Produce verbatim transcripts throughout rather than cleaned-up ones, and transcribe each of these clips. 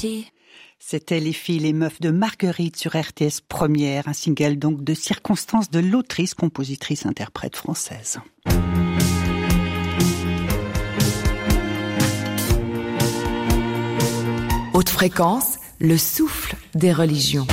T. C'était Les filles, les meufs de Marguerite sur R T S Première, un single donc de circonstances de l'autrice, compositrice, interprète française. Haute fréquence, le souffle des religions.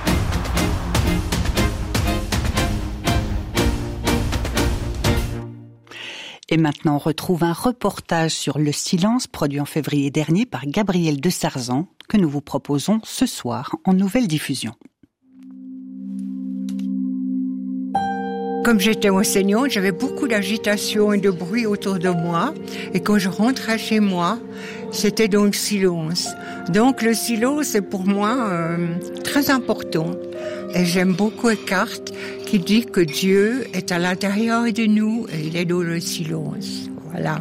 Et maintenant, on retrouve un reportage sur le silence produit en février dernier par Gabrielle de Sarzan que nous vous proposons ce soir en nouvelle diffusion. Comme j'étais enseignante, j'avais beaucoup d'agitation et de bruit autour de moi. Et quand je rentrais chez moi, c'était dans le silence. Donc le silence est pour moi euh, très important. Et j'aime beaucoup Eckhart qui dit que Dieu est à l'intérieur de nous et il est dans le silence. Voilà.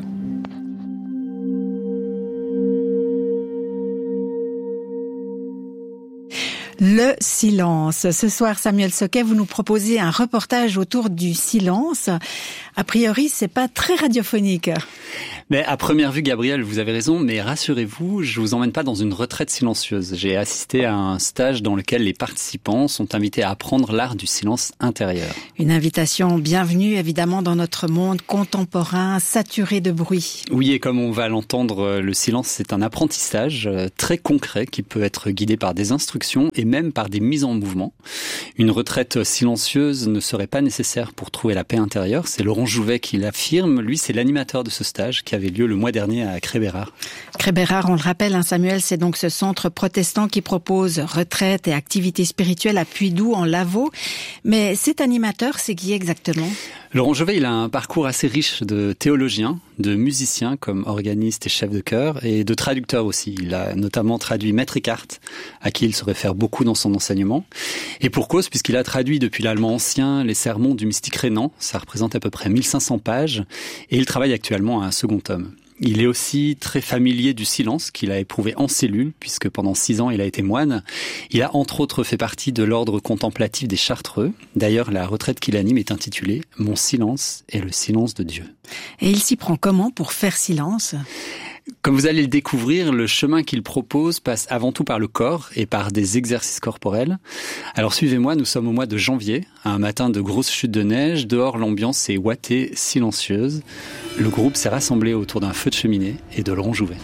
Le silence. Ce soir, Samuel Soquet, vous nous proposez un reportage autour du silence. A priori, c'est pas très radiophonique. Mais à première vue, Gabriel, vous avez raison, mais rassurez-vous, je vous emmène pas dans une retraite silencieuse. J'ai assisté à un stage dans lequel les participants sont invités à apprendre l'art du silence intérieur. Une invitation bienvenue, évidemment, dans notre monde contemporain, saturé de bruit. Oui, et comme on va l'entendre, le silence, c'est un apprentissage très concret qui peut être guidé par des instructions et même par des mises en mouvement. Une retraite silencieuse ne serait pas nécessaire pour trouver la paix intérieure. C'est Laurent Jouvet qui l'affirme. Lui, c'est l'animateur de ce stage qui avait lieu le mois dernier à Crébérard. Crébérard, on le rappelle, hein, Samuel, c'est donc ce centre protestant qui propose retraite et activités spirituelles à Puydou, en Lavaux. Mais cet animateur, c'est qui exactement ? Laurent Jouvet, il a un parcours assez riche de théologien, de musicien comme organiste et chef de chœur, et de traducteur aussi. Il a notamment traduit Maître Eckhart, à qui il se réfère beaucoup dans son enseignement. Et pour cause, puisqu'il a traduit depuis l'allemand ancien les sermons du mystique rénan, ça représente à peu près mille cinq cents pages, et il travaille actuellement à un second tome. Il est aussi très familier du silence qu'il a éprouvé en cellule, puisque pendant six ans, il a été moine. Il a entre autres fait partie de l'ordre contemplatif des Chartreux. D'ailleurs, la retraite qu'il anime est intitulée « Mon silence est le silence de Dieu ». Et il s'y prend comment pour faire silence ? Comme vous allez le découvrir, le chemin qu'il propose passe avant tout par le corps et par des exercices corporels. Alors suivez-moi, nous sommes au mois de janvier, un matin de grosse chute de neige. Dehors, l'ambiance est ouatée, silencieuse. Le groupe s'est rassemblé autour d'un feu de cheminée et de Laurent Jouvet.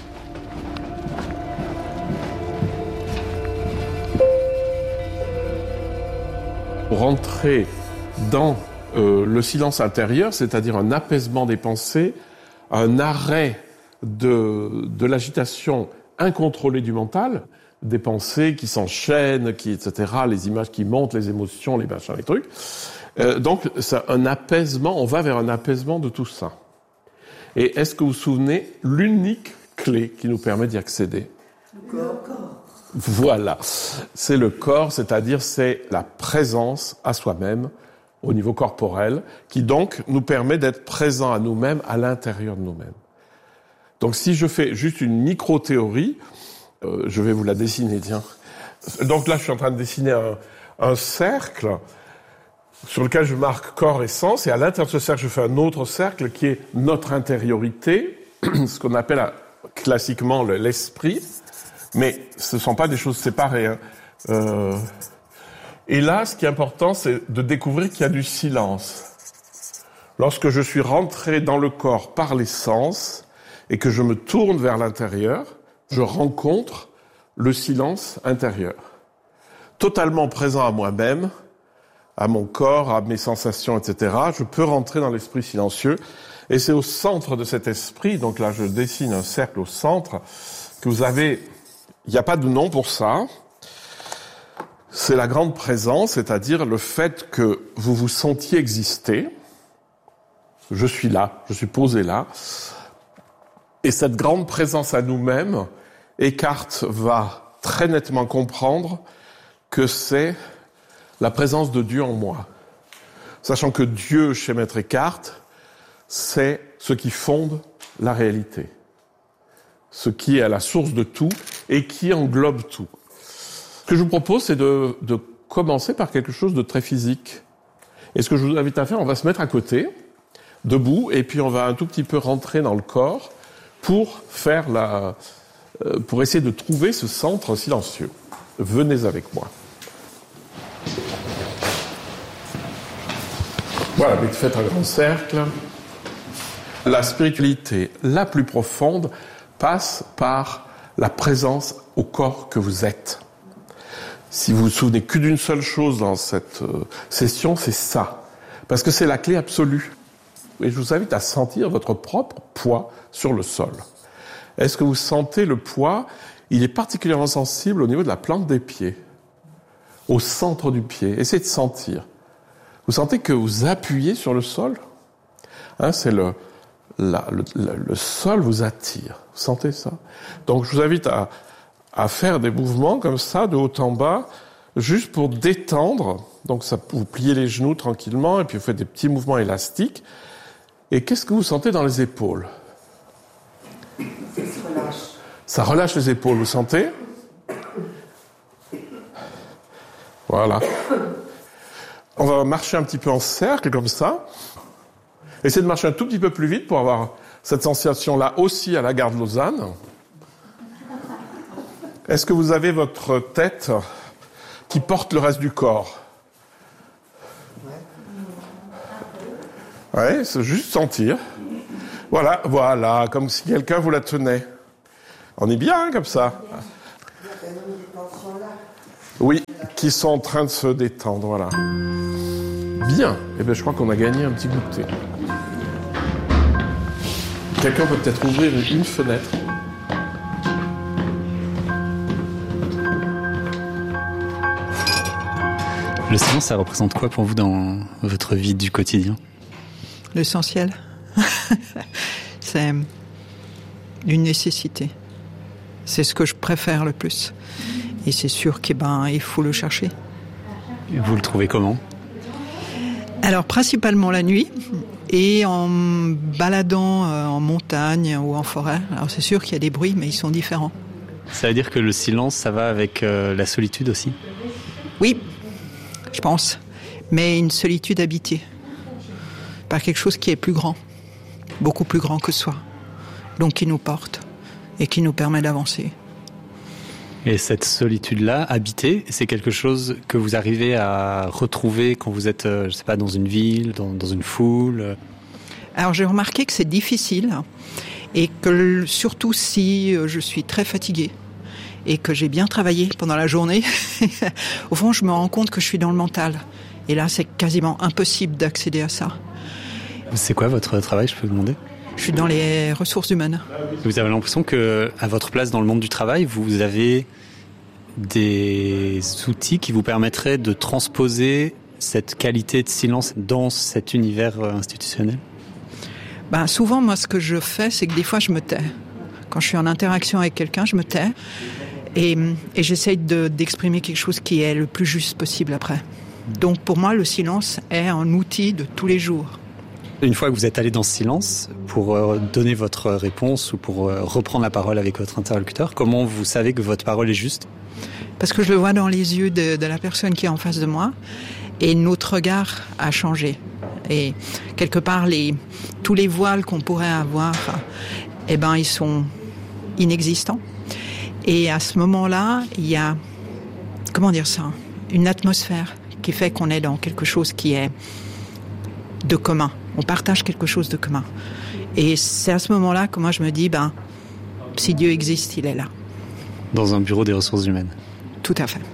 Rentrer dans euh, le silence intérieur, c'est-à-dire un apaisement des pensées, un arrêt de, de l'agitation incontrôlée du mental, des pensées qui s'enchaînent, qui, et cetera, les images qui montent, les émotions, les machins, les trucs. Euh, donc, c'est un apaisement, on va vers un apaisement de tout ça. Et est-ce que vous vous souvenez, l'unique clé qui nous permet d'y accéder ? Le corps. Voilà. C'est le corps, c'est-à-dire c'est la présence à soi-même, au niveau corporel, qui donc nous permet d'être présents à nous-mêmes, à l'intérieur de nous-mêmes. Donc si je fais juste une micro-théorie, euh, je vais vous la dessiner, tiens. Donc là, je suis en train de dessiner un, un cercle sur lequel je marque corps et sens, et à l'intérieur de ce cercle, je fais un autre cercle qui est notre intériorité, ce qu'on appelle classiquement l'esprit, mais ce ne sont pas des choses séparées. Hein. Euh... Et là, ce qui est important, c'est de découvrir qu'il y a du silence. Lorsque je suis rentré dans le corps par les sens, et que je me tourne vers l'intérieur, je rencontre le silence intérieur. Totalement présent à moi-même, à mon corps, à mes sensations, et cetera, je peux rentrer dans l'esprit silencieux. Et c'est au centre de cet esprit, donc là je dessine un cercle au centre, que vous avez, il n'y a pas de nom pour ça, c'est la grande présence, c'est-à-dire le fait que vous vous sentiez exister. Je suis là, je suis posé là. Et cette grande présence à nous-mêmes, Eckhart va très nettement comprendre que c'est la présence de Dieu en moi. Sachant que Dieu, chez Maître Eckhart, c'est ce qui fonde la réalité. Ce qui est à la source de tout et qui englobe tout. Ce que je vous propose, c'est de, de commencer par quelque chose de très physique. Et ce que je vous invite à faire, on va se mettre à côté, debout, et puis on va un tout petit peu rentrer dans le corps pour faire la, euh, pour essayer de trouver ce centre silencieux. Venez avec moi. Voilà, vous faites un grand cercle. La spiritualité la plus profonde passe par la présence au corps que vous êtes. Si vous vous souvenez que d'une seule chose dans cette euh, session, c'est ça. Parce que c'est la clé absolue. Et je vous invite à sentir votre propre poids sur le sol. Est-ce que vous sentez le poids ? Il est particulièrement sensible au niveau de la plante des pieds, au centre du pied. Essayez de sentir. Vous sentez que vous appuyez sur le sol ? Hein, c'est le, la, le, le, le sol vous attire. Vous sentez ça ? Donc je vous invite à, à faire des mouvements comme ça, de haut en bas, juste pour détendre. Donc ça, vous pliez les genoux tranquillement et puis vous faites des petits mouvements élastiques. Et qu'est-ce que vous sentez dans les épaules ? Ça se relâche. Ça relâche les épaules, vous sentez ? Voilà. On va marcher un petit peu en cercle, comme ça. Essayez de marcher un tout petit peu plus vite pour avoir cette sensation-là aussi à la gare de Lausanne. Est-ce que vous avez votre tête qui porte le reste du corps ? Ouais, c'est juste sentir. Voilà, voilà, comme si quelqu'un vous la tenait. On est bien hein, comme ça. Oui, qui sont en train de se détendre, voilà. Bien. Eh bien, je crois qu'on a gagné un petit goûter. Quelqu'un peut peut-être ouvrir une fenêtre. Le silence, ça représente quoi pour vous dans votre vie du quotidien ? L'essentiel, c'est une nécessité. C'est ce que je préfère le plus. Et c'est sûr qu'il ben, il faut le chercher. Et vous le trouvez comment ? Alors, principalement la nuit et en baladant euh, en montagne ou en forêt. Alors, c'est sûr qu'il y a des bruits, mais ils sont différents. Ça veut dire que le silence, ça va avec euh, la solitude aussi ? Oui, je pense. Mais une solitude habitée par quelque chose qui est plus grand, beaucoup plus grand que soi, donc qui nous porte et qui nous permet d'avancer. Et cette solitude-là, habitée, c'est quelque chose que vous arrivez à retrouver quand vous êtes, je sais pas, dans une ville, dans, dans une foule ? Alors j'ai remarqué que c'est difficile et que surtout si je suis très fatiguée et que j'ai bien travaillé pendant la journée, au fond je me rends compte que je suis dans le mental. Et là c'est quasiment impossible d'accéder à ça. C'est quoi votre travail, je peux vous demander ? Je suis dans les ressources humaines. Vous avez l'impression que, à votre place dans le monde du travail, vous avez des outils qui vous permettraient de transposer cette qualité de silence dans cet univers institutionnel ? Ben, souvent, moi, ce que je fais, c'est que des fois, je me tais. Quand je suis en interaction avec quelqu'un, je me tais et, et j'essaye de, d'exprimer quelque chose qui est le plus juste possible après. Donc, pour moi, le silence est un outil de tous les jours. Une fois que vous êtes allé dans ce silence, pour donner votre réponse ou pour reprendre la parole avec votre interlocuteur, comment vous savez que votre parole est juste ? Parce que je le vois dans les yeux de, de la personne qui est en face de moi, et notre regard a changé. Et quelque part, les, tous les voiles qu'on pourrait avoir, eh ben, ils sont inexistants. Et à ce moment-là, il y a, comment dire ça, une atmosphère qui fait qu'on est dans quelque chose qui est de commun. On partage quelque chose de commun. Et c'est à ce moment-là que moi je me dis, ben, si Dieu existe, il est là. Dans un bureau des ressources humaines. Tout à fait.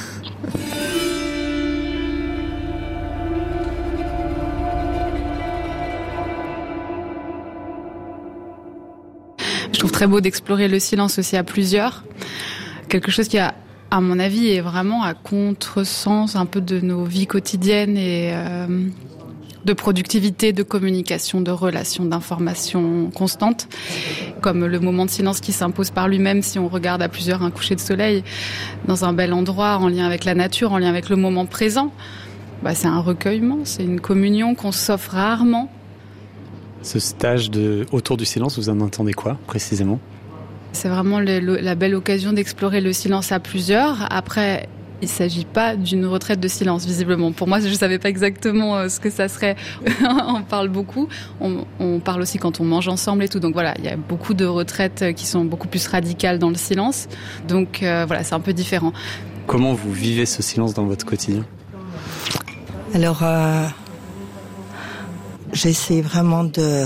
Je trouve très beau d'explorer le silence aussi à plusieurs. Quelque chose qui a, à mon avis, est vraiment à contresens un peu de nos vies quotidiennes et euh, de productivité, de communication, de relations, d'informations constantes, comme le moment de silence qui s'impose par lui-même si on regarde à plusieurs un coucher de soleil dans un bel endroit, en lien avec la nature, en lien avec le moment présent. Bah, c'est un recueillement, c'est une communion qu'on s'offre rarement. Ce stage de autour du silence, vous en entendez quoi précisément ? C'est vraiment le, le, la belle occasion d'explorer le silence à plusieurs. Après, Il ne s'agit pas d'une retraite de silence, visiblement. Pour moi, je ne savais pas exactement ce que ça serait. On parle beaucoup. On, on parle aussi quand on mange ensemble et tout. Donc voilà, il y a beaucoup de retraites qui sont beaucoup plus radicales dans le silence. Donc euh, voilà, c'est un peu différent. Comment vous vivez ce silence dans votre quotidien ? Alors, euh, j'essaie vraiment de,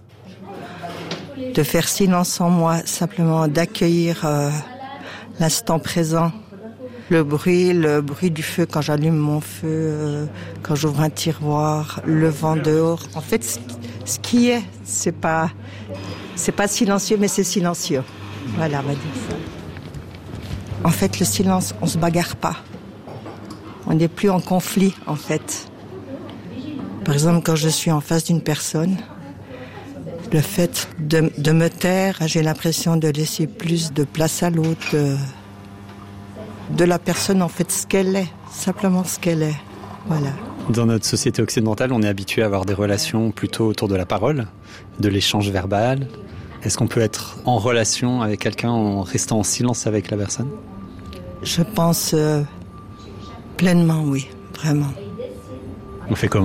de faire silence en moi, simplement d'accueillir euh, l'instant présent. Le bruit, le bruit du feu quand j'allume mon feu, euh, quand j'ouvre un tiroir, le vent dehors. En fait, ce, ce qui est, c'est pas, c'est pas silencieux, mais c'est silencieux. Voilà, on va dire ça. En fait, le silence, on se bagarre pas. On n'est plus en conflit, en fait. Par exemple, quand je suis en face d'une personne, le fait de, de me taire, j'ai l'impression de laisser plus de place à l'autre. De, de la personne, en fait, ce qu'elle est, simplement ce qu'elle est, voilà. Dans notre société occidentale, on est habitué à avoir des relations plutôt autour de la parole, de l'échange verbal. Est-ce qu'on peut être en relation avec quelqu'un en restant en silence avec la personne ? Je pense euh, pleinement, oui, vraiment. On fait comment ?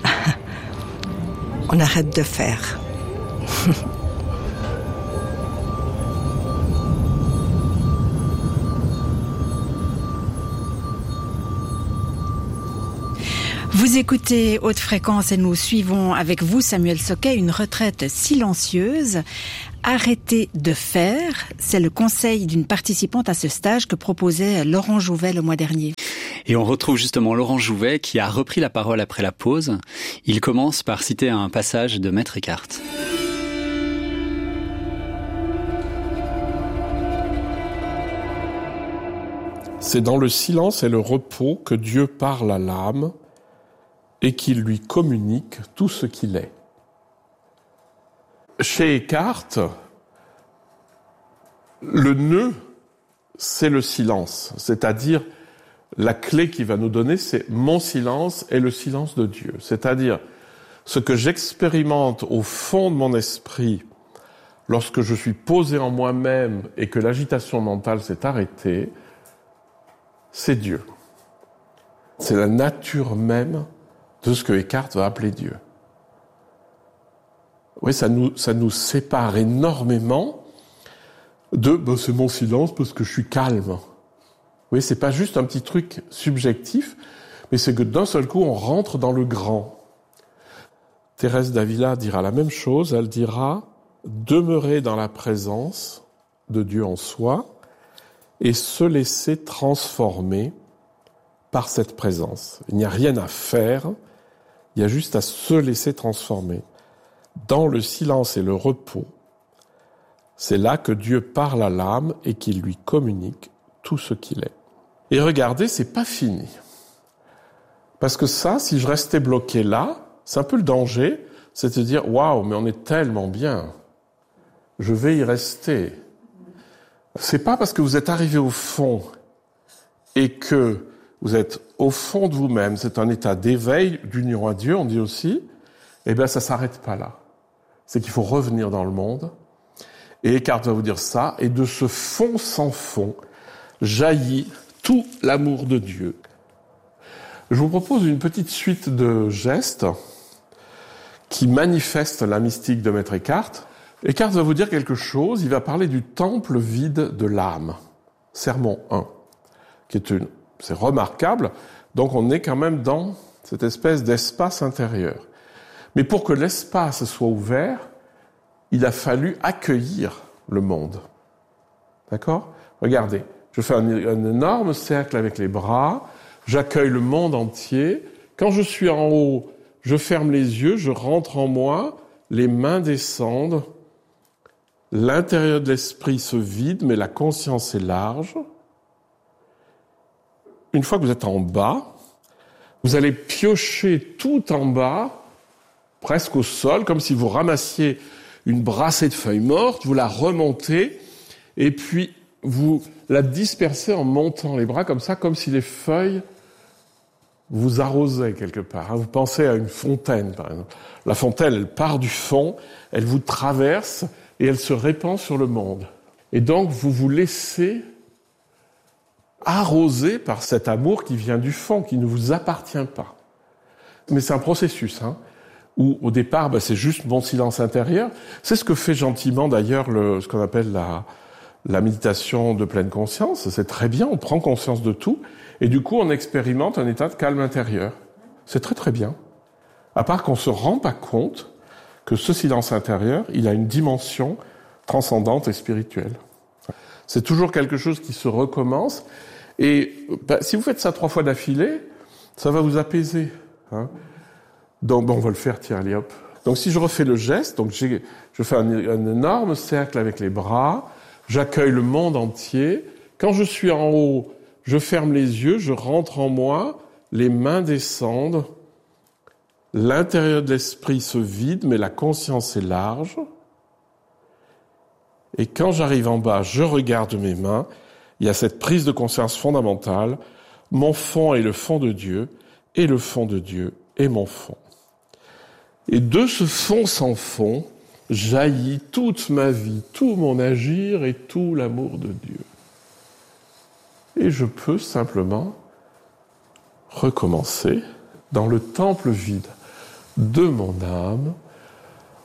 On arrête de faire. Vous écoutez Haute Fréquence et nous suivons avec vous, Samuel Soquet, une retraite silencieuse. Arrêter de faire, c'est le conseil d'une participante à ce stage que proposait Laurent Jouvet le mois dernier. Et on retrouve justement Laurent Jouvet qui a repris la parole après la pause. Il commence par citer un passage de Maître Eckhart. C'est dans le silence et le repos que Dieu parle à l'âme et qu'il lui communique tout ce qu'il est. Chez Eckhart, le nœud, c'est le silence, c'est-à-dire la clé qu'il va nous donner, c'est mon silence et le silence de Dieu. C'est-à-dire ce que j'expérimente au fond de mon esprit lorsque je suis posé en moi-même et que l'agitation mentale s'est arrêtée, c'est Dieu. C'est la nature même de ce que Eckhart va appeler Dieu. Oui, ça nous, ça nous sépare énormément de ben, « c'est mon silence parce que je suis calme ». Oui, c'est pas juste un petit truc subjectif, mais c'est que d'un seul coup, on rentre dans le grand. Thérèse d'Avila dira la même chose, elle dira « demeurer dans la présence de Dieu en soi et se laisser transformer par cette présence ». Il n'y a rien à faire, il y a juste à se laisser transformer. Dans le silence et le repos, c'est là que Dieu parle à l'âme et qu'il lui communique tout ce qu'il est. Et regardez, c'est pas fini. Parce que ça, si je restais bloqué là, c'est un peu le danger, c'est de dire « Waouh, mais on est tellement bien, je vais y rester ». C'est pas parce que vous êtes arrivé au fond et que vous êtes au fond de vous-même, c'est un état d'éveil, d'union à Dieu, on dit aussi, eh bien ça s'arrête pas là. C'est qu'il faut revenir dans le monde. Et Eckhart va vous dire ça, et de ce fond sans fond jaillit tout l'amour de Dieu. Je vous propose une petite suite de gestes qui manifestent la mystique de Maître Eckhart. Eckhart va vous dire quelque chose, il va parler du temple vide de l'âme. Sermon un, qui est une, c'est remarquable. Donc on est quand même dans cette espèce d'espace intérieur. Mais pour que l'espace soit ouvert, il a fallu accueillir le monde. D'accord ? Regardez, je fais un, un énorme cercle avec les bras, j'accueille le monde entier. Quand je suis en haut, je ferme les yeux, je rentre en moi, les mains descendent, l'intérieur de l'esprit se vide, mais la conscience est large. Une fois que vous êtes en bas, vous allez piocher tout en bas, presque au sol, comme si vous ramassiez une brassée de feuilles mortes, vous la remontez, et puis vous la dispersez en montant les bras comme ça, comme si les feuilles vous arrosaient quelque part. Vous pensez à une fontaine, par exemple. La fontaine, elle part du fond, elle vous traverse, et elle se répand sur le monde. Et donc, vous vous laissez arrosé par cet amour qui vient du fond, qui ne vous appartient pas. Mais c'est un processus, hein, où au départ, ben, c'est juste mon silence intérieur. C'est ce que fait gentiment d'ailleurs le, ce qu'on appelle la, la méditation de pleine conscience. C'est très bien, on prend conscience de tout, et du coup on expérimente un état de calme intérieur. C'est très très bien. À part qu'on se rend pas compte que ce silence intérieur, il a une dimension transcendante et spirituelle. C'est toujours quelque chose qui se recommence. Et bah, si vous faites ça trois fois d'affilée, ça va vous apaiser. Hein. Donc, bon, on va le faire, tiens, allez hop. Donc, si je refais le geste, donc j'ai, je fais un, un énorme cercle avec les bras, j'accueille le monde entier. Quand je suis en haut, je ferme les yeux, je rentre en moi, les mains descendent, l'intérieur de l'esprit se vide, mais la conscience est large. Et quand j'arrive en bas, je regarde mes mains, il y a cette prise de conscience fondamentale, mon fond est le fond de Dieu, et le fond de Dieu est mon fond. Et de ce fond sans fond, jaillit toute ma vie, tout mon agir et tout l'amour de Dieu. Et je peux simplement recommencer dans le temple vide de mon âme,